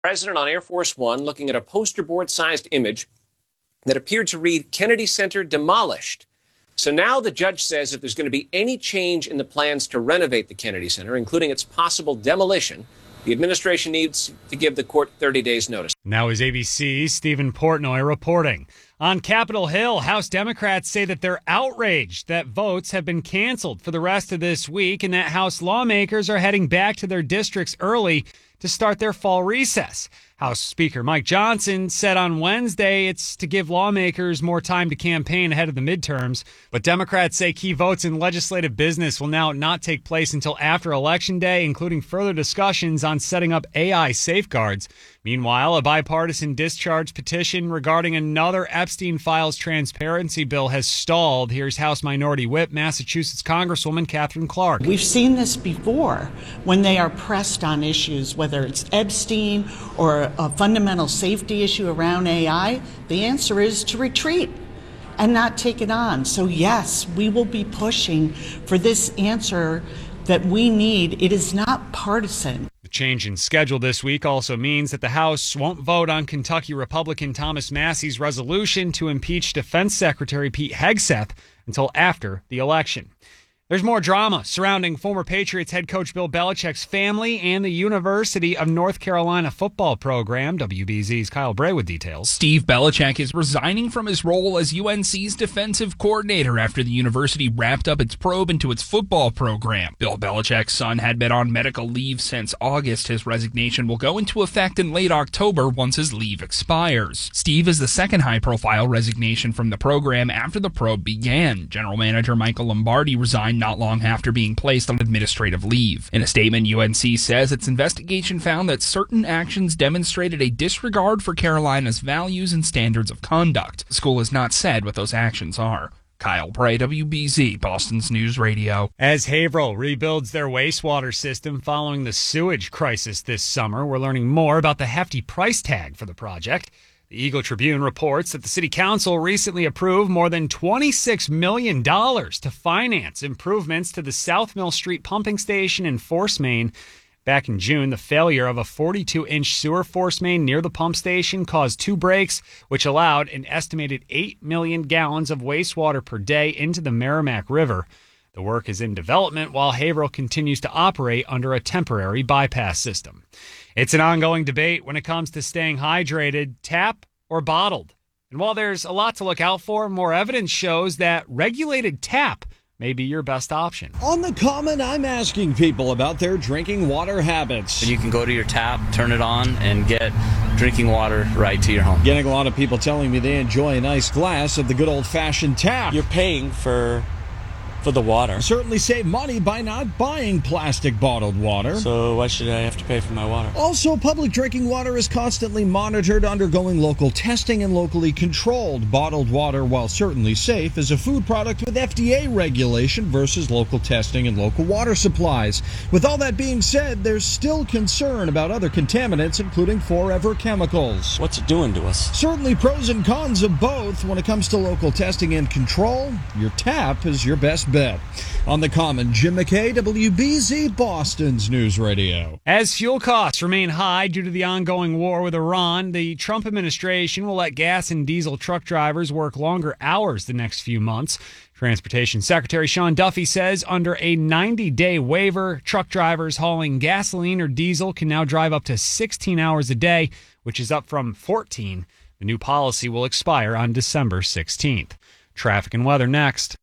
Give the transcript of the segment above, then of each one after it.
President on Air Force One looking at a poster board-sized image that appeared to read Kennedy Center demolished. So now the judge says if there's going to be any change in the plans to renovate the Kennedy Center, including its possible demolition, the administration needs to give the court 30 days notice. Now is ABC's Stephen Portnoy reporting. On Capitol Hill, House Democrats say that they're outraged that votes have been canceled for the rest of this week and that House lawmakers are heading back to their districts early to start their fall recess. House Speaker Mike Johnson said on Wednesday it's to give lawmakers more time to campaign ahead of the midterms. But Democrats say key votes in legislative business will now not take place until after Election Day, including further discussions on setting up AI safeguards. Meanwhile, a bipartisan discharge petition regarding another Epstein Files transparency bill has stalled. Here's House Minority Whip, Massachusetts Congresswoman Catherine Clark. We've seen this before when they are pressed on issues, whether it's Epstein or a fundamental safety issue around AI, the answer is to retreat and not take it on. So yes, we will be pushing for this answer that we need. It is not partisan. The change in schedule this week also means that the House won't vote on Kentucky Republican Thomas Massey's resolution to impeach Defense Secretary Pete Hegseth until after the election. There's more drama surrounding former Patriots head coach Bill Belichick's family and the University of North Carolina football program. WBZ's Kyle Bray with details. Steve Belichick is resigning from his role as UNC's defensive coordinator after the university wrapped up its probe into its football program. Bill Belichick's son had been on medical leave since August. His resignation will go into effect in late October once his leave expires. Steve is the second high-profile resignation from the program after the probe began. General manager Michael Lombardi resigned not long after being placed on administrative leave. In a statement, UNC says its investigation found that certain actions demonstrated a disregard for Carolina's values and standards of conduct. The school has not said what those actions are. Kyle Bray, WBZ, Boston's News Radio. As Haverhill rebuilds their wastewater system following the sewage crisis this summer, we're learning more about the hefty price tag for the project. The Eagle Tribune reports that the City Council recently approved more than $26 million to finance improvements to the South Mill Street pumping station and force main. Back in June, the failure of a 42-inch sewer force main near the pump station caused two breaks, which allowed an estimated 8 million gallons of wastewater per day into the Merrimack River. The work is in development while Haverhill continues to operate under a temporary bypass system. It's an ongoing debate when it comes to staying hydrated, tap or bottled. And while there's a lot to look out for, more evidence shows that regulated tap may be your best option. On The Common, I'm asking people about their drinking water habits. You can go to your tap, turn it on, and get drinking water right to your home. Getting a lot of people telling me they enjoy a nice glass of the good old-fashioned tap. You're paying for the water. Certainly save money by not buying plastic bottled water. So why should I have to pay for my water? Also, public drinking water is constantly monitored, undergoing local testing and locally controlled. Bottled water, while certainly safe, is a food product with FDA regulation versus local testing and local water supplies. With all that being said, there's still concern about other contaminants, including forever chemicals. What's it doing to us? Certainly pros and cons of both. When it comes to local testing and control, your tap is your best bet. On The Common, Jim McKay, WBZ, Boston's News Radio. As fuel costs remain high due to the ongoing war with Iran, the Trump administration will let gas and diesel truck drivers work longer hours the next few months. Transportation Secretary Sean Duffy says under a 90-day waiver, truck drivers hauling gasoline or diesel can now drive up to 16 hours a day, which is up from 14. The new policy will expire on December 16th. Traffic and weather next.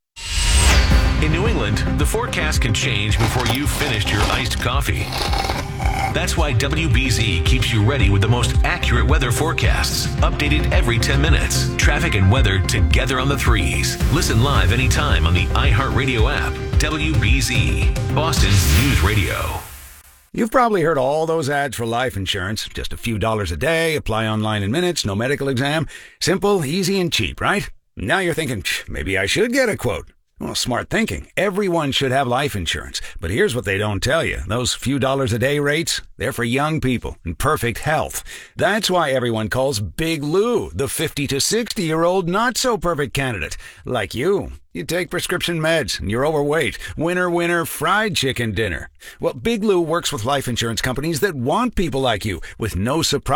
In New England, the forecast can change before you've finished your iced coffee. That's why WBZ keeps you ready with the most accurate weather forecasts, updated every 10 minutes. Traffic and weather together on the threes. Listen live anytime on the iHeartRadio app. WBZ, Boston's News Radio. You've probably heard all those ads for life insurance. Just a few dollars a day, apply online in minutes, no medical exam. Simple, easy, and cheap, right? Now you're thinking, maybe I should get a quote. Well, smart thinking. Everyone should have life insurance. But here's what they don't tell you. Those few dollars a day rates, they're for young people in perfect health. That's why everyone calls Big Lou the 50 to 60-year-old not-so-perfect candidate. Like you. You take prescription meds and you're overweight. Winner, winner, fried chicken dinner. Well, Big Lou works with life insurance companies that want people like you with no surprise.